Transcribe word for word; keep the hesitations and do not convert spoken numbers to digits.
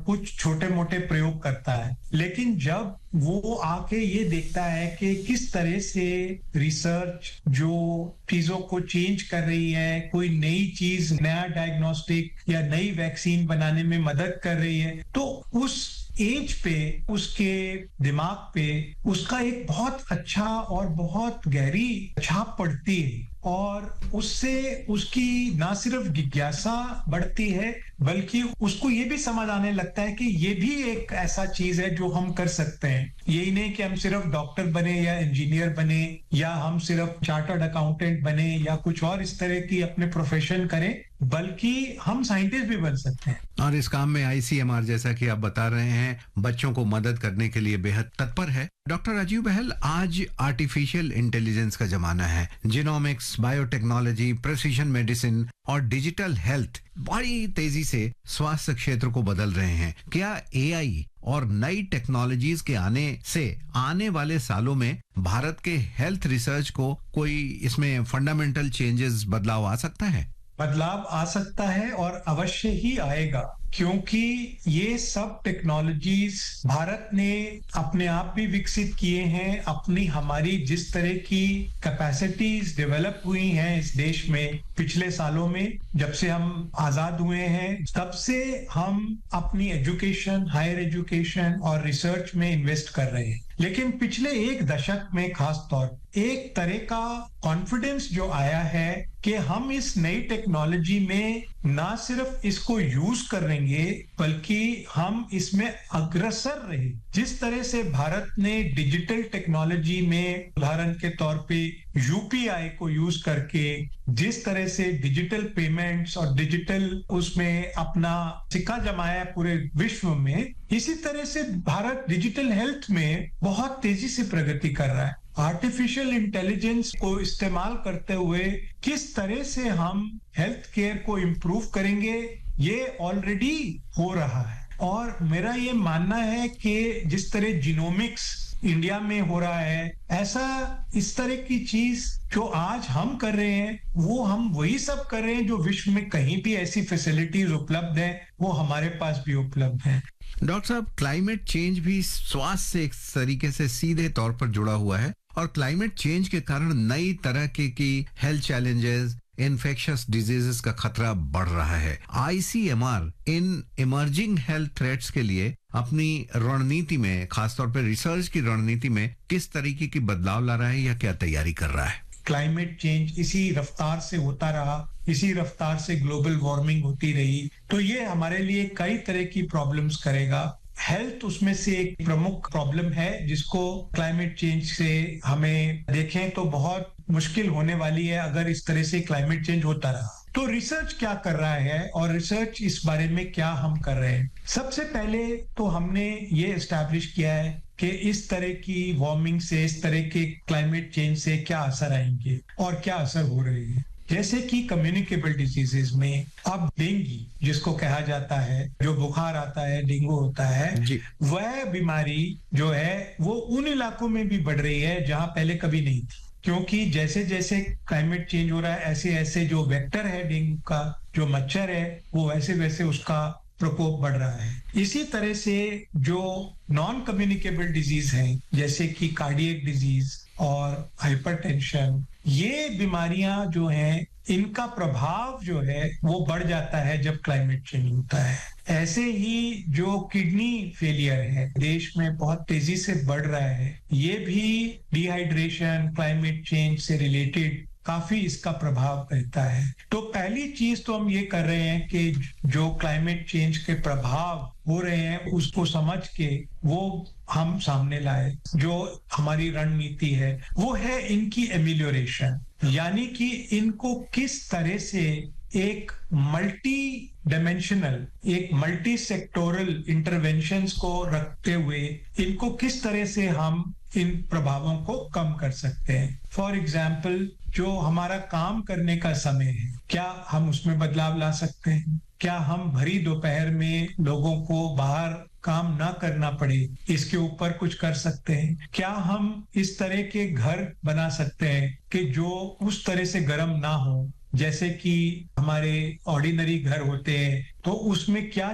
कुछ छोटे मोटे प्रयोग करता है, लेकिन जब वो आके ये देखता है कि किस तरह से रिसर्च जो चीजों को चेंज कर रही है, कोई नई चीज, नया डायग्नोस्टिक या नई वैक्सीन बनाने में मदद कर रही है, तो उस एज पे उसके दिमाग पे उसका एक बहुत अच्छा और बहुत गहरी छाप पड़ती है और उससे उसकी ना सिर्फ जिज्ञासा बढ़ती है बल्कि उसको ये भी समझ आने लगता है कि ये भी एक ऐसा चीज है जो हम कर सकते हैं। यही नहीं कि हम सिर्फ डॉक्टर बने या इंजीनियर बने या हम सिर्फ चार्टर्ड अकाउंटेंट बने या कुछ और इस तरह की अपने प्रोफेशन करें, बल्कि हम साइंटिस्ट भी बन सकते हैं। और इस काम में आईसीएमआर, जैसा कि आप बता रहे हैं, बच्चों को मदद करने के लिए बेहद तत्पर है। डॉक्टर राजीव बहल, आज आर्टिफिशियल इंटेलिजेंस का जमाना है। जीनोमिक्स, बायोटेक्नोलॉजी, प्रिसिजन मेडिसिन और डिजिटल हेल्थ बड़ी तेजी से स्वास्थ्य क्षेत्र को बदल रहे हैं। क्या एआई और नई टेक्नोलॉजीज के आने से आने वाले सालों में भारत के हेल्थ रिसर्च को कोई इसमें फंडामेंटल चेंजेस, बदलाव आ सकता है? बदलाव आ सकता है और अवश्य ही आएगा, क्योंकि ये सब टेक्नोलॉजीज भारत ने अपने आप भी विकसित किए हैं। अपनी हमारी जिस तरह की कैपेसिटीज डेवलप हुई हैं इस देश में पिछले सालों में, जब से हम आजाद हुए हैं, तब से हम अपनी एजुकेशन, हायर एजुकेशन और रिसर्च में इन्वेस्ट कर रहे हैं। लेकिन पिछले एक दशक में खास तौर एक तरह का कॉन्फिडेंस जो आया है कि हम इस नई टेक्नोलॉजी में ना सिर्फ इसको यूज करेंगे बल्कि हम इसमें अग्रसर रहे। जिस तरह से भारत ने डिजिटल टेक्नोलॉजी में उदाहरण के तौर पे यूपीआई को यूज करके जिस तरह से डिजिटल पेमेंट्स और डिजिटल उसमें अपना सिक्का जमाया पूरे विश्व में, इसी तरह से भारत डिजिटल हेल्थ में बहुत तेजी से प्रगति कर रहा है। आर्टिफिशियल इंटेलिजेंस को इस्तेमाल करते हुए किस तरह से हम हेल्थ केयर को इम्प्रूव करेंगे, ये ऑलरेडी हो रहा है। और मेरा ये मानना है कि जिस तरह जीनोमिक्स इंडिया में हो रहा है, ऐसा इस तरह की चीज जो आज हम कर रहे हैं वो हम वही सब कर रहे हैं जो विश्व में कहीं भी ऐसी फैसिलिटीज उपलब्ध है वो हमारे पास भी उपलब्ध है। डॉक्टर साहब, क्लाइमेट चेंज भी स्वास्थ्य से एक तरीके से सीधे तौर पर जुड़ा हुआ है और क्लाइमेट चेंज के कारण नई तरह के की हेल्थ चैलेंजेस, इन्फेक्शियस डिजीजेस का खतरा बढ़ रहा है। ICMR in emerging health threats के लिए अपनी रणनीति में, खासतौर पर रिसर्च की रणनीति में, किस तरीके की बदलाव ला रहा है या क्या तैयारी कर रहा है? क्लाइमेट चेंज इसी रफ्तार से होता रहा, इसी रफ्तार से ग्लोबल वार्मिंग होती रही, तो ये हमारे लिए कई तरह की प्रॉब्लम्स करेगा। हेल्थ उसमें से एक प्रमुख प्रॉब्लम है जिसको क्लाइमेट चेंज से हमें देखें तो बहुत मुश्किल होने वाली है अगर इस तरह से क्लाइमेट चेंज होता रहा। तो रिसर्च क्या कर रहा है और रिसर्च इस बारे में क्या हम कर रहे हैं? सबसे पहले तो हमने ये एस्टैब्लिश किया है कि इस तरह की वार्मिंग से, इस तरह के क्लाइमेट चेंज से क्या असर आएंगे और क्या असर हो रहे हैं। जैसे कि कम्युनिकेबल डिजीजेस में अब डेंगू जिसको कहा जाता है, जो बुखार आता है, डेंगू होता है, वह बीमारी जो है वो उन इलाकों में भी बढ़ रही है जहां पहले कभी नहीं थी, क्योंकि जैसे जैसे क्लाइमेट चेंज हो रहा है ऐसे ऐसे जो वेक्टर है डेंगू का, जो मच्छर है, वो वैसे वैसे उसका प्रकोप बढ़ रहा है। इसी तरह से जो नॉन कम्युनिकेबल डिजीज हैं जैसे कि कार्डियक डिजीज और हाइपरटेंशन, ये बीमारियां जो हैं इनका प्रभाव जो है वो बढ़ जाता है जब क्लाइमेट चेंज होता है। ऐसे ही जो किडनी फेलियर है देश में बहुत तेजी से बढ़ रहा है, ये भी डिहाइड्रेशन, क्लाइमेट चेंज से रिलेटेड काफी इसका प्रभाव रहता है। तो पहली चीज तो हम ये कर रहे हैं कि जो क्लाइमेट चेंज के प्रभाव हो रहे हैं उसको समझ के वो हम सामने लाए। जो हमारी रणनीति है वो है इनकी एमिलियोरेशन, यानी कि इनको किस तरह से एक मल्टी डायमेंशनल, एक मल्टी सेक्टोरल इंटरवेंशंस को रखते हुए इनको किस तरह से हम इन प्रभावों को कम कर सकते हैं। फॉर एग्जाम्पल, जो हमारा काम करने का समय है, क्या हम उसमें बदलाव ला सकते हैं? क्या हम भरी दोपहर में लोगों को बाहर काम ना करना पड़े, इसके ऊपर कुछ कर सकते हैं? क्या हम इस तरह के घर बना सकते हैं कि जो उस तरह से गर्म ना हो जैसे कि हमारे ऑर्डिनरी घर होते हैं, तो उसमें क्या